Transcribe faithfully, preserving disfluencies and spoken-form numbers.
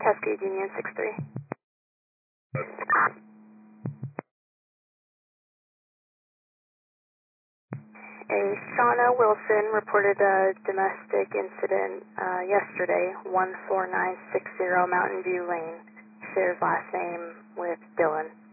Cascade Union six three. A Shauna Wilson reported a domestic incident uh, yesterday, one four nine six zero Mountain View Lane. Shares last name with Dylan.